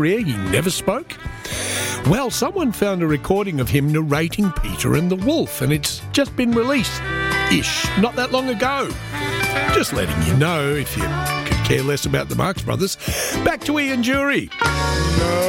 He never spoke. Well, someone found a recording of him narrating Peter and the Wolf, and it's just been released-ish, not that long ago. Just letting you know if you could care less about the Marx Brothers. Back to Ian Jury.